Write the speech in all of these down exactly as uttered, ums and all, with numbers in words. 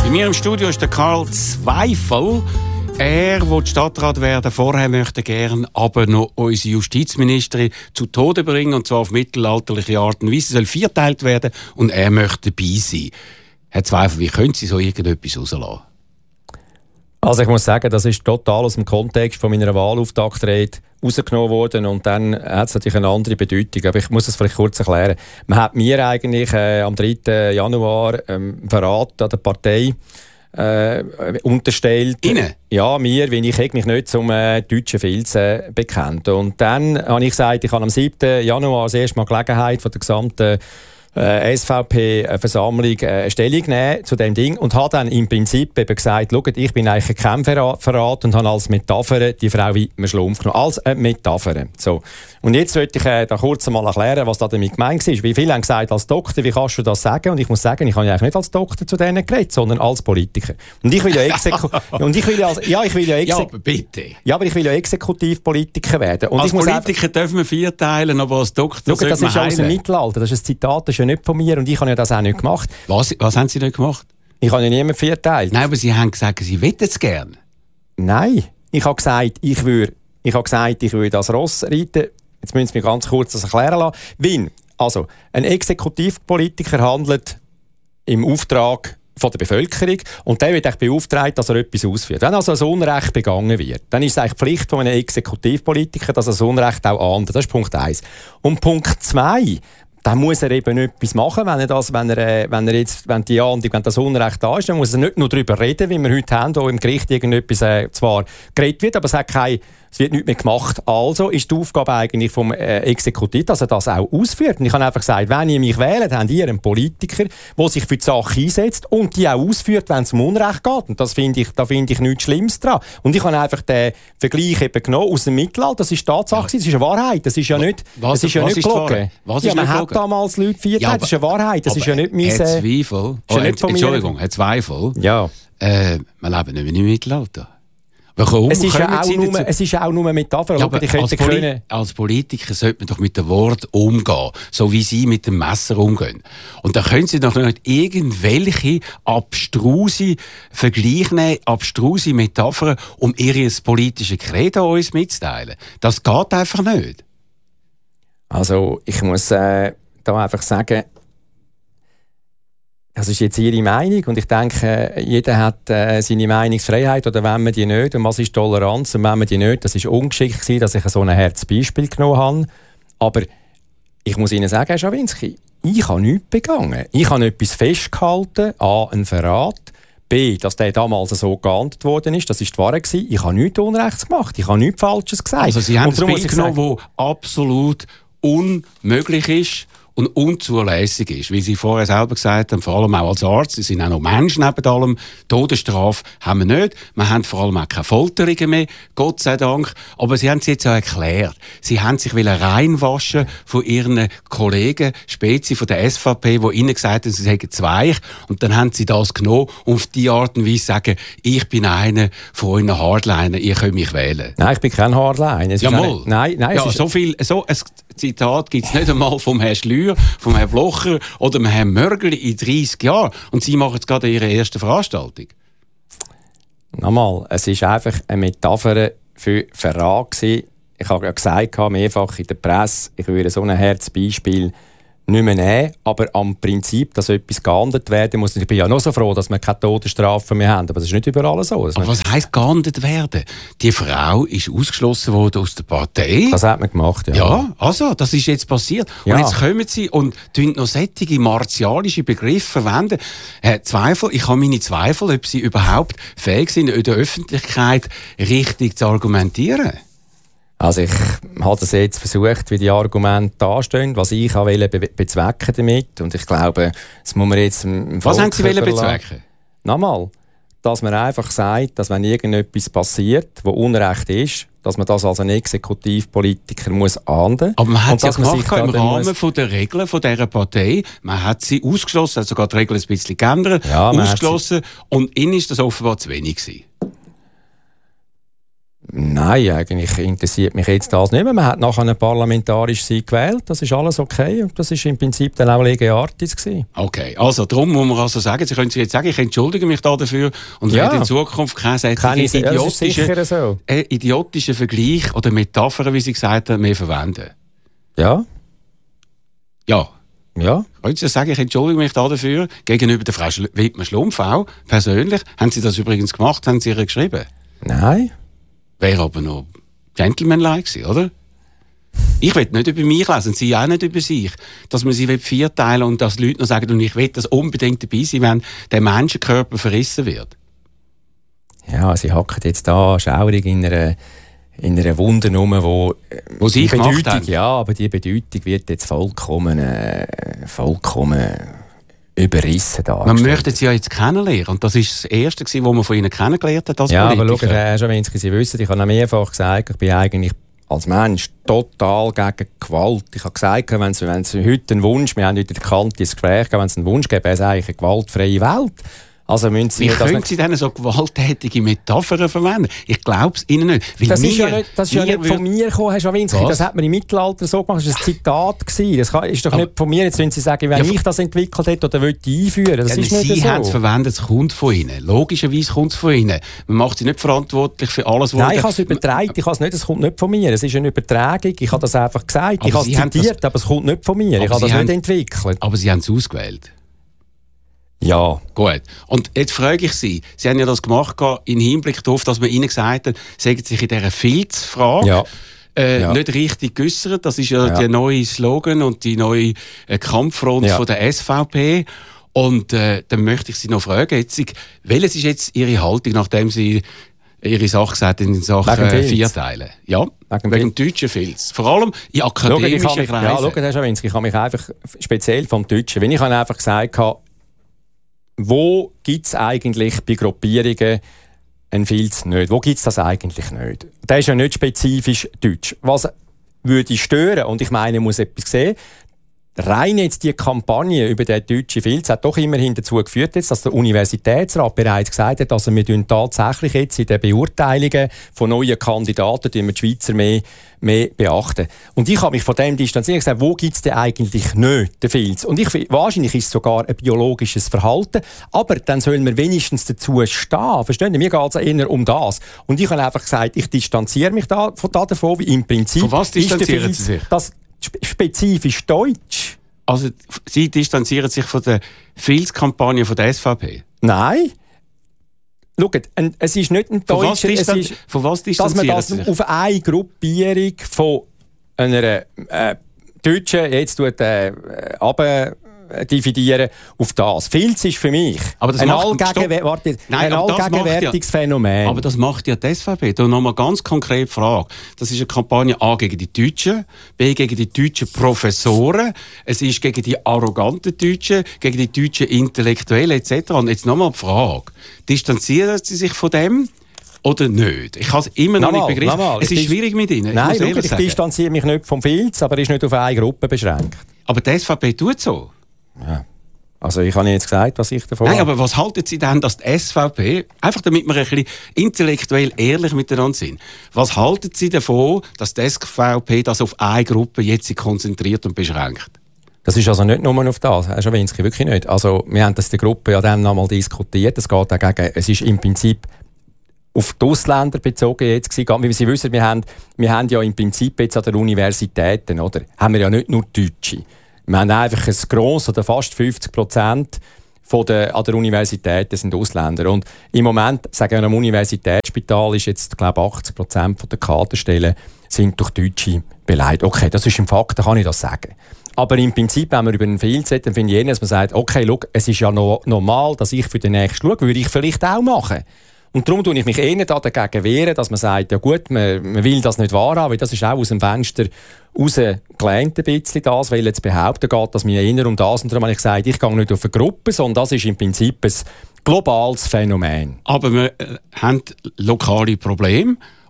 Bei mir im Studio ist der Karl Zweifel. Er will Stadtrat werden, vorher möchte gerne aber noch unsere Justizministerin zu Tode bringen, und zwar auf mittelalterliche Art und Weise. Sie soll vierteilt werden und er möchte dabei sein. Herr Zweifel, wie können Sie so irgendetwas rauslassen? Also ich muss sagen, das ist total aus dem Kontext von meiner Wahlauftaktrede rausgenommen worden, und dann hat es natürlich eine andere Bedeutung. Aber ich muss es vielleicht kurz erklären. Man hat mir eigentlich äh, am dritten Januar ähm, Verrat an der Partei Äh, unterstellt. Ihnen? Ja, mir, weil ich mich nicht zum äh, deutschen Filz äh, bekennt. Und dann habe ich gesagt, ich habe am siebten Januar das erste Mal Gelegenheit von der gesamten äh, S V P-Versammlung äh, Stellung nehmen zu dem Ding und habe dann im Prinzip eben gesagt, schaut, ich bin eigentlich kein Verrat, Verrat und habe als Metapher die Frau Wittmer Schlumpf genommen. Als eine Metapher. So. Und jetzt wollte ich äh, da kurz mal erklären, was da damit gemeint ist. Wie viele haben gesagt, als Doktor, wie kannst du das sagen? Und ich muss sagen, ich habe ja eigentlich nicht als Doktor zu denen geredet, sondern als Politiker. Und ich will ja Exeku- und ich will ja, als, ja, ich will ja, Exek- ja, aber bitte. Ja, aber ich will ja Exekutivpolitiker werden. Und als ich muss Politiker einfach, dürfen wir vierteilen, aber als Doktor schau, das ist aus dem Mittelalter. Das ist ein Zitat, das ist ja nicht von mir, und ich habe ja das auch nicht gemacht. Was, was haben Sie nicht gemacht? Ich habe ja niemanden vierteilt. Nein, aber Sie haben gesagt, Sie wollen es gerne. Nein, ich habe gesagt, ich würde, ich habe gesagt, ich würde das Ross reiten. Jetzt müssen Sie mir ganz kurz das erklären lassen. Wenn, also, ein Exekutivpolitiker handelt im Auftrag von der Bevölkerung und der wird eigentlich beauftragt, dass er etwas ausführt. Wenn also ein Unrecht begangen wird, dann ist es eigentlich Pflicht von einem Exekutivpolitiker, dass er das Unrecht auch ahndet. Das ist Punkt eins. Und Punkt zwei, dann muss er eben etwas machen, wenn er das, wenn er, wenn er jetzt, wenn die Ahndung, wenn das Unrecht da ist, dann muss er nicht nur darüber reden, wie wir heute haben, wo im Gericht irgendetwas äh, zwar geredet wird, aber es hat kein, es wird nichts mehr gemacht. Also ist die Aufgabe eigentlich vom äh, Exekutiv, dass er das auch ausführt. Und ich habe einfach gesagt, wenn ihr mich wählt, habt ihr einen Politiker, der sich für die Sache einsetzt und die auch ausführt, wenn es um Unrecht geht. Und das finde ich, da finde ich nichts Schlimmes dran. Und ich habe einfach den Vergleich eben genommen aus dem Mittelalter. Das ist Tatsache, das ist eine Wahrheit. Das ist ja nicht, was, das ist ja was nicht gelogen. Was ja, ist man hat damals Leute vierteilt. Ja, das ist eine Wahrheit. Das ist ja nicht mein... Herr Zweifel, äh, oh, nicht Entschuldigung, Herr Zweifel, ja. äh, wir leben nicht mehr im Mittelalter. Warum? Es ist, ja auch nur, es ist ja auch nur eine Metapher. Ja, aber als, Poli- als Politiker sollte man doch mit dem Wort umgehen, so wie Sie mit dem Messer umgehen. Und da können Sie doch nicht irgendwelche abstruse Vergleiche nehmen, abstruse Metaphern, um Ihr politisches Credo uns mitzuteilen. Das geht einfach nicht. Also, ich muss äh, da einfach sagen, das ist jetzt Ihre Meinung, und ich denke, jeder hat äh, seine Meinungsfreiheit, oder wenn man die nicht, und was ist Toleranz, und wenn man die nicht, das ist ungeschickt gewesen, dass ich so ein Herzbeispiel genommen habe. Aber ich muss Ihnen sagen, Herr Schawinski, ich habe nichts begangen. Ich habe etwas festgehalten, A, einen Verrat, B, dass der damals so geahndet worden ist, das war die Wahrheit gewesen. Ich habe nichts Unrechts gemacht, ich habe nichts Falsches gesagt. Also Sie haben ein Bild genommen, das absolut unmöglich ist und unzulässig ist, wie Sie vorher selber gesagt haben, vor allem auch als Arzt. Sie sind auch noch Menschen neben allem. Todesstrafe haben wir nicht. Wir haben vor allem auch keine Folterungen mehr, Gott sei Dank. Aber Sie haben es jetzt ja erklärt. Sie haben sich reinwaschen von Ihren Kollegen, Spezi von der S V P, die Ihnen gesagt haben, Sie seien zweich. Und dann haben Sie das genommen und auf die Art und Weise sagen, ich bin einer von euren Hardliner, ihr könnt mich wählen. Nein, ich bin kein Hardliner. Ja, mal. Nein, nein. Ja, so viel, so ein Zitat gibt es nicht einmal vom Herrn Schlür, vom Herrn Blocher oder vom Herrn Mörgeli in dreissig Jahren. Und Sie machen jetzt gerade Ihre erste Veranstaltung. Nochmal, es ist einfach eine Metapher für Verrat gewesen. Ich habe ja gesagt, mehrfach in der Presse, ich würde so ein Herzbeispiel nicht mehr nehmen, aber am Prinzip, dass etwas geahndet werden muss. Ich bin ja noch so froh, dass wir keine Todesstrafe mehr haben, aber das ist nicht überall so. Aber was heisst geahndet werden? Die Frau ist ausgeschlossen worden aus der Partei. Das hat man gemacht, ja. Ja, also, das ist jetzt passiert. Ja. Und jetzt kommen Sie und tun noch solche martialische Begriffe verwenden. Herr Zweifel, ich habe meine Zweifel, ob Sie überhaupt fähig sind, in der Öffentlichkeit richtig zu argumentieren. Also ich habe das jetzt versucht, wie die Argumente da stehen, was ich auch be- bezwecken damit. Und ich glaube, das muss man jetzt im Was haben Sie bezwecken? Nochmal, dass man einfach sagt, dass wenn irgendetwas passiert, wo Unrecht ist, dass man das als ein Exekutivpolitiker muss ahnden. Aber man hat es ja gemacht im Rahmen muss... von der Regeln von dieser Partei. Man hat sie ausgeschlossen, hat sogar die Regeln ein bisschen geändert, ja, ausgeschlossen. Und ihnen ist das offenbar zu wenig gewesen. Nein, eigentlich interessiert mich jetzt das nicht mehr. Man hat nachher eine parlamentarische Seite gewählt, das ist alles okay und das ist im Prinzip dann auch Lege Artis gewesen. Okay, also darum muss man also sagen, Sie können sich jetzt sagen, ich entschuldige mich da dafür und ja. werde in Zukunft keine solche idiotische, so. äh, idiotische Vergleich oder Metaphern, wie Sie gesagt haben, mehr verwenden. Ja. Ja. Ja. Können Sie sagen, ich entschuldige mich da dafür, gegenüber der Frau Schl- Wittmann-Schlumpf auch, persönlich. Haben Sie das übrigens gemacht, haben Sie ihr geschrieben? Nein. Wäre aber noch gentlemanlike gewesen, oder? Ich will nicht über mich lesen, Sie auch nicht über sich. Dass man sie vierteilen und dass Leute noch sagen, und ich will das unbedingt dabei sein, wenn der Menschenkörper verrissen wird. Ja, Sie hacken jetzt da schaurig in einer, in einer Wunde rum, wo, wo Sie die Bedeutung, haben. Ja, aber die Bedeutung wird jetzt vollkommen, äh, vollkommen überrissen dargestellt. Man möchte sie ja jetzt kennenlernen. Und das war das Erste, was man von Ihnen kennengelernt hat als ja, Politiker. aber schauen, Herr Schawinski, Sie wissen, ich habe auch mehrfach gesagt, ich bin eigentlich als Mensch total gegen Gewalt. Ich habe gesagt, wenn es, wenn es heute einen Wunsch, wir haben heute ein bekanntes Gespräch, wenn es einen Wunsch gäbe, wäre es eigentlich eine gewaltfreie Welt. Also müssen Sie Wie das können nicht... Sie denn so gewalttätige Metaphern verwenden? Ich glaube es Ihnen nicht. Weil Das mir, ist ja nicht, das ist ja nicht von mir gekommen, Herr Schawinski. Das hat man im Mittelalter so gemacht. Das war ein Zitat gewesen. Das kann, ist doch aber nicht von mir. Jetzt wollen Sie sagen, wenn ja, ich das entwickelt hätte oder wollte einführen. Das ja, ist nicht Sie so. Sie haben es so. verwendet, es kommt von Ihnen. Logischerweise kommt es von Ihnen. Man macht Sie nicht verantwortlich für alles, was... Nein, ich habe es übertragen. Ich habe es nicht, es kommt nicht von mir. Es ist eine Übertragung. Ich habe das einfach gesagt. Aber ich habe Sie es zitiert, das, aber es kommt nicht von mir. Ich habe das haben, nicht entwickelt. Aber Sie haben es ausgewählt. Ja. Gut. Und jetzt frage ich Sie, Sie haben ja das gemacht im Hinblick darauf, dass man Ihnen gesagt hat, sagen Sie sich in dieser Filzfrage ja. äh, ja. nicht richtig geäussert. Das ist ja, ja. der neue Slogan und die neue äh, Kampffront ja. von der S V P. Und äh, dann möchte ich Sie noch fragen, jetzt, welches ist jetzt Ihre Haltung, nachdem Sie Ihre Sache gesagt haben in Sachen äh, Vierteilen? Ja, wegen, wegen dem deutschen Filz. Vor allem in akademischen Kreisen. Ja, schauen, Herr Schawinski, ich habe mich einfach speziell vom Deutschen, wenn ich habe einfach gesagt habe, wo gibt es eigentlich bei Gruppierungen einen Filz nicht? Wo gibt es das eigentlich nicht? Der ist ja nicht spezifisch deutsch. Was würde stören, und ich meine, man muss etwas sehen, rein jetzt die Kampagne über den deutschen Filz hat doch immerhin dazu geführt, jetzt, dass der Universitätsrat bereits gesagt hat, dass wir tatsächlich jetzt in den Beurteilungen von neuen Kandidaten die Schweizer mehr, mehr beachten. Und ich habe mich von dem distanziert und gesagt, wo gibt es denn eigentlich nicht den Filz? Und ich, wahrscheinlich ist es sogar ein biologisches Verhalten, aber dann soll man wenigstens dazu stehen. Verstehen Sie? Mir geht es eher um das. Und ich habe einfach gesagt, ich distanziere mich da, von, da davon, wie im Prinzip... Von was distanzieren Sie sich? Das spezifisch deutsch. Also Sie distanzieren sich von der Filzkampagne von der S V P? Nein. Schaut, ein, es ist nicht ein deutscher... Von, von was distanzieren dass man das auf eine Gruppierung von einer äh, Deutschen jetzt tut, äh, runter dividieren auf das. Filz ist für mich aber das ein Allgegenwärtigungsphänomen. Ja, aber das macht ja die S V P. Da nochmal ganz konkret die Frage. Das ist eine Kampagne A gegen die Deutschen, B gegen die deutschen Professoren, es ist gegen die arroganten Deutschen, gegen die deutschen Intellektuellen et cetera. Und jetzt nochmal die Frage. Distanzieren Sie sich von dem? Oder nicht? Ich habe es immer noch nochmal, nicht begriffen. Nochmal. Es ist schwierig mit Ihnen. Nein, ich, ich distanziere mich nicht vom Filz, aber ist nicht auf eine Gruppe beschränkt. Aber die S V P tut so. Ja. Also ich habe jetzt gesagt, was ich davon Nein, habe. Aber was halten Sie denn, dass die S V P, einfach damit wir ein bisschen intellektuell ehrlich miteinander sind, was halten Sie davon, dass die S V P das auf eine Gruppe jetzt konzentriert und beschränkt? Das ist also nicht nur auf das, Herr Schawinski, wirklich nicht. Also wir haben das in der Gruppe ja dann noch mal diskutiert. Es geht dagegen, es ist im Prinzip auf die Ausländer bezogen jetzt gewesen. Wie Sie wissen, wir haben, wir haben ja im Prinzip jetzt an den Universitäten, oder, haben wir ja nicht nur Deutsche. Wir haben einfach ein grosses oder fast fünfzig Prozent von der, an der Universität sind Ausländer. Und im Moment, sagen wir, am Universitätsspital ist jetzt, glaube ich, achtzig Prozent der Kaderstellen sind durch Deutsche beleidigt. Okay, das ist ein Fakt, da kann ich das sagen. Aber im Prinzip, wenn man über einen Film sieht, dann finde ich eher, dass man sagt, okay, schau, es ist ja no, normal, dass ich für den Nächsten schaue, würde ich vielleicht auch machen. Und darum tue ich mich eher dagegen wehren, dass man sagt, ja gut, man, man will das nicht wahrhaben, weil das ist auch aus dem Fenster rausgelehnt ein bisschen das, weil jetzt behaupten geht, dass mir eher um das, und darum habe ich gesagt, ich gehe nicht auf eine Gruppe, sondern das ist im Prinzip ein globales Phänomen. Aber wir äh, haben lokale Probleme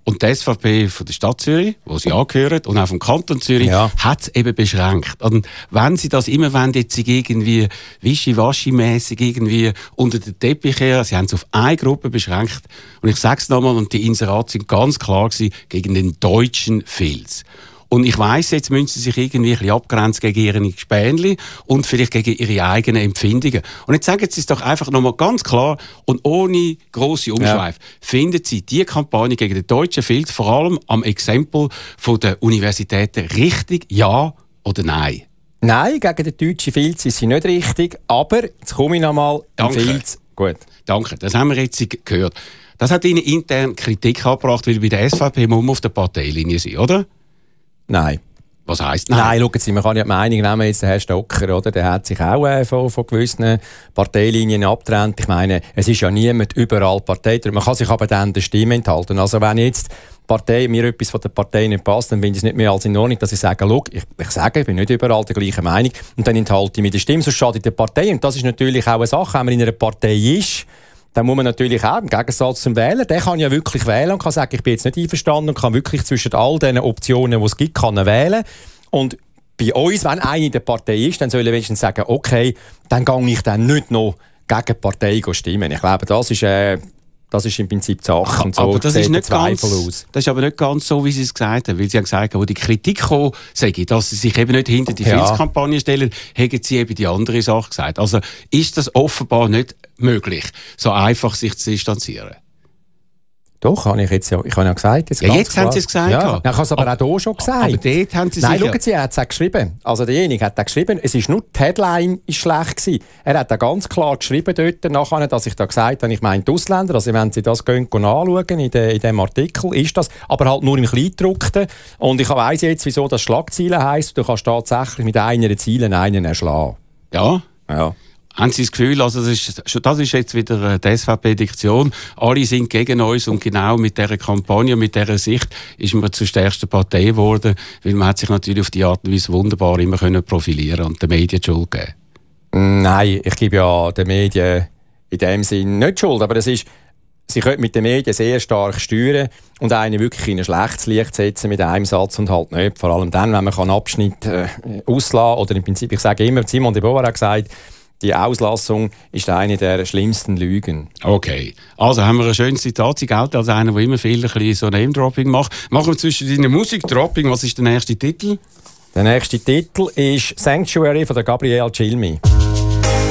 Und die S V P von der Stadt Zürich, wo sie angehören, und auch vom Kanton Zürich, ja. hat es eben beschränkt. Und wenn sie das immer wollen, jetzt irgendwie wischiwaschi-mässig irgendwie unter den Teppich kehren, sie haben es auf eine Gruppe beschränkt. Und ich sage es nochmal, und die Inserate sind ganz klar gewesen, gegen den deutschen Filz. Und ich weiss, jetzt müssen sie sich irgendwie ein bisschen abgrenzen gegen ihre Gespänli und vielleicht gegen ihre eigenen Empfindungen. Und jetzt sagen sie es doch einfach nochmal ganz klar und ohne grosse Umschweife. Ja. Finden Sie die Kampagne gegen den deutschen Filz vor allem am Exempel von der Universitäten richtig, ja oder nein? Nein, gegen den deutschen Filz ist sie nicht richtig, aber jetzt komme ich nochmal am Filz. Gut. Danke, das haben wir jetzt gehört. Das hat Ihnen intern Kritik angebracht, weil bei der S V P muss man auf der Parteilinie sein, oder? Nein. Was heisst nein? Nein, schauen Sie, man kann ja die Meinung nehmen, jetzt der Herr Stocker, oder? Der hat sich auch äh, von, von gewissen Parteilinien abgetrennt. Ich meine, es ist ja niemand überall Partei. Man kann sich aber dann der Stimme enthalten. Also wenn jetzt Partei, mir etwas von der Partei nicht passt, dann finde ich es nicht mehr als in Ordnung, dass ich sage, schau, ich, ich sage, ich bin nicht überall der gleichen Meinung und dann enthalte ich mich der Stimme, sonst schadet der Partei. Und das ist natürlich auch eine Sache, wenn man in einer Partei ist, dann muss man natürlich auch, im Gegensatz zum Wähler, der kann ja wirklich wählen und kann sagen, ich bin jetzt nicht einverstanden und kann wirklich zwischen all diesen Optionen, die es gibt, kann er wählen. Und bei uns, wenn einer in der Partei ist, dann soll er wenigstens sagen, okay, dann gehe ich dann nicht noch gegen die Partei stimmen. Ich glaube, das ist, äh, das ist im Prinzip die Sache. Und so aber das ist, nicht ganz, aus. das ist aber nicht ganz so, wie Sie es gesagt haben. Weil Sie haben gesagt, wo die Kritik kam, sage ich, dass Sie sich eben nicht hinter die ja. Filzkampagne stellen, haben Sie eben die andere Sache gesagt. Also ist das offenbar nicht möglich, so einfach sich zu distanzieren? Doch, habe ich jetzt ja, ich habe ja gesagt. Jetzt, ja, jetzt haben Sie es gesagt. Ja, ich habe es aber, aber auch hier schon gesagt. Aber dort haben Sie Nein, sicher... schauen Sie, er hat es auch geschrieben. Also derjenige hat auch geschrieben, es ist nur die Headline ist schlecht gewesen. Er hat auch ganz klar geschrieben dort, nachher, dass ich da gesagt habe, ich meine die Ausländer, also wenn Sie das gehen, gehen anschauen, in, de, in dem Artikel, ist das, aber halt nur im Kleingedruckten. Und ich weiss jetzt, wieso das Schlagzeilen heisst, du kannst tatsächlich mit einer Ziele einen erschlagen. Ja? Ja. Haben Sie das Gefühl, also das ist, das ist jetzt wieder die S V P-Diktion, alle sind gegen uns und genau mit dieser Kampagne, mit dieser Sicht ist man zur stärksten Partei geworden, weil man hat sich natürlich auf die Art und Weise wunderbar immer können profilieren und den Medien die Schuld geben. Nein, ich gebe ja den Medien in dem Sinn nicht Schuld, aber das ist, sie können mit den Medien sehr stark steuern und einen wirklich in ein schlechtes Licht setzen mit einem Satz und halt nicht. Vor allem dann, wenn man einen Abschnitt äh, auslassen oder im Prinzip, ich sage immer, Simon de Beauvoir hat gesagt, die Auslassung ist eine der schlimmsten Lügen. Okay. Also haben wir ein schönes Zitat. Sie gelten als einer, der immer viel ein bisschen so Name-Dropping macht. Machen wir zwischen deiner Musik-Dropping. Was ist der nächste Titel? Der nächste Titel ist Sanctuary von der Gabrielle Cilmi.